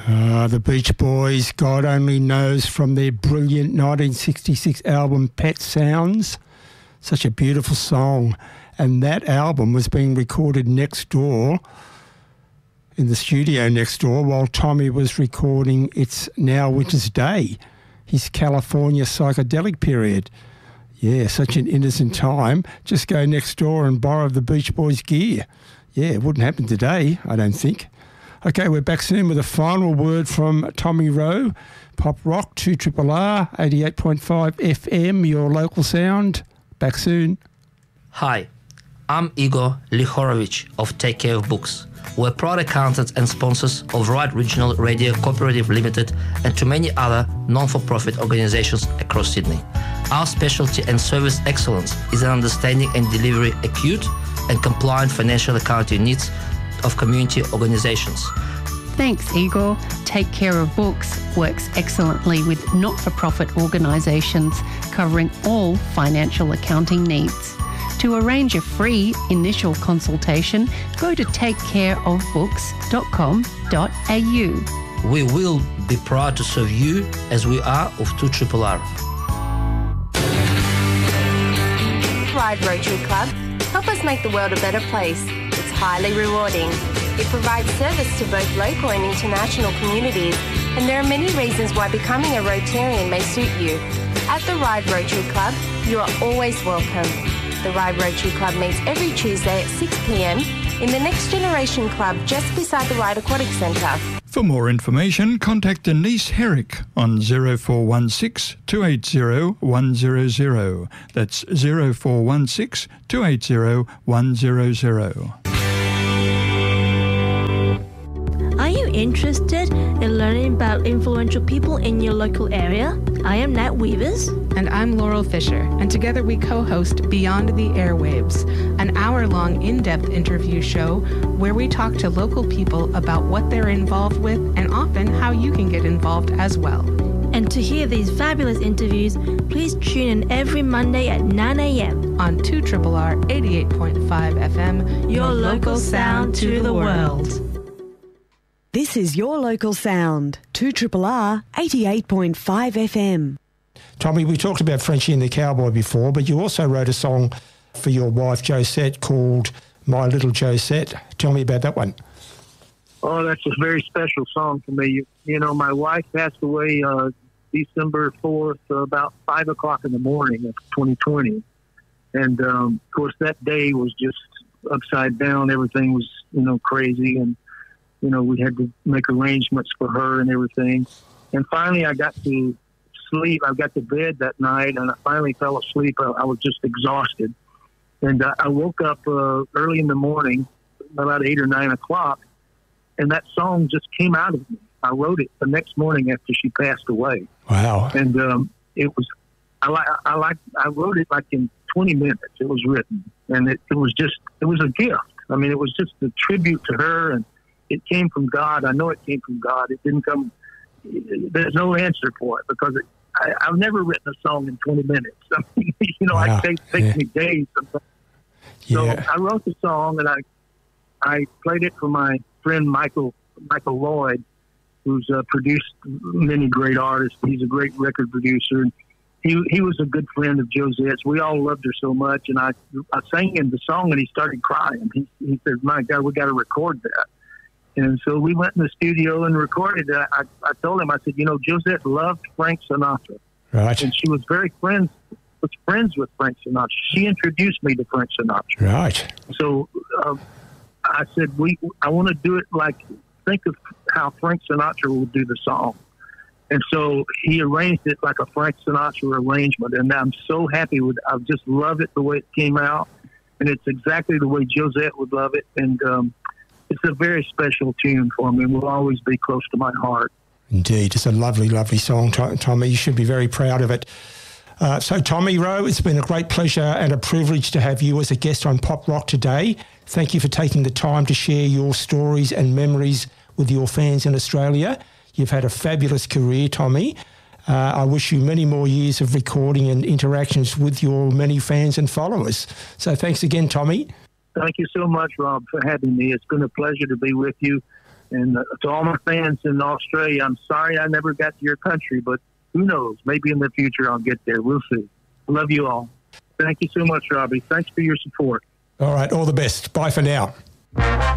The Beach Boys, God Only Knows, from their brilliant 1966 album Pet Sounds. Such a beautiful song. And that album was being recorded next door, in the studio next door, while Tommy was recording It's Now Winter's Day, his California psychedelic period. Yeah, such an innocent time. Just go next door and borrow the Beach Boys gear. Yeah, it wouldn't happen today, I don't think. Okay, we're back soon with a final word from Tommy Rowe. Pop Rock, 2RRR, 88.5 FM, your local sound. Back soon. Hi, I'm Igor Lihorovich of Take Care of Books. We're proud accountants and sponsors of Right Regional Radio Cooperative Limited and to many other non-for-profit organizations across Sydney. Our specialty and service excellence is in understanding and delivering acute and compliant financial accounting needs of community organizations. Thanks, Igor. Take Care of Books works excellently with not-for-profit organisations covering all financial accounting needs. To arrange a free initial consultation, go to takecareofbooks.com.au. We will be proud to serve you as we are of 2RRR. Ryde Rotary Club. Help us make the world a better place. It's highly rewarding. It provides service to both local and international communities, and there are many reasons why becoming a Rotarian may suit you. At the Ryde Rotary Club, you are always welcome. The Ryde Rotary Club meets every Tuesday at 6 p.m. in the Next Generation Club just beside the Ryde Aquatic Centre. For more information, contact Denise Herrick on 0416 280 100. That's 0416 280 100. Are you interested in learning about influential people in your local area? I am Nat Weavers. And I'm Laurel Fisher, and together we co-host Beyond the Airwaves, an hour-long in-depth interview show where we talk to local people about what they're involved with and often how you can get involved as well. And to hear these fabulous interviews, please tune in every Monday at 9 a.m. on 2RRR 88.5 FM, your local sound to the world. This is your local sound, 2RRR 88.5 FM. Tommy, we talked about Frenchie and the Cowboy before, but you also wrote a song for your wife Josette called My Little Josette. Tell me about that one. Oh, that's a very special song for me. You know, my wife passed away December 4th, about 5 o'clock in the morning of 2020. And, of course, that day was just upside down. Everything was, crazy. And, we had to make arrangements for her and everything. And finally, I got to sleep. I got to bed that night, and I finally fell asleep. I was just exhausted. And I woke up early in the morning, about 8 or 9 o'clock, and that song just came out of me. I wrote it the next morning after she passed away. Wow. And it was, I wrote it like in 20 minutes. It was written, and it was a gift. I mean, it was just a tribute to her, and it came from God. I know it came from God. It didn't come, there's no answer for it because I've never written a song in 20 minutes. I mean, wow. It takes me days sometimes. So I wrote the song, and I played it for my friend Michael Lloyd, who's produced many great artists. He's a great record producer. And he was a good friend of Josette's. We all loved her so much, and I sang him the song, and he started crying. He said, "My God, we got to record that." And so we went in the studio and recorded it. I told him, I said, Josette loved Frank Sinatra. Right. And she was friends with Frank Sinatra. She introduced me to Frank Sinatra. Right. So I said, I want to do it think of how Frank Sinatra would do the song. And so he arranged it like a Frank Sinatra arrangement. And I'm so happy with it. I just love it the way it came out. And it's exactly the way Josette would love it. And it's a very special tune for me and will always be close to my heart. Indeed. It's a lovely, lovely song, Tommy. You should be very proud of it. So, Tommy Rowe, it's been a great pleasure and a privilege to have you as a guest on Pop Rock today. Thank you for taking the time to share your stories and memories with your fans in Australia. You've had a fabulous career, Tommy. I wish you many more years of recording and interactions with your many fans and followers. So thanks again, Tommy. Thank you so much, Rob, for having me. It's been a pleasure to be with you. And to all my fans in Australia, I'm sorry I never got to your country, but who knows? Maybe in the future I'll get there. We'll see. Love you all. Thank you so much, Robbie. Thanks for your support. All right, all the best. Bye for now.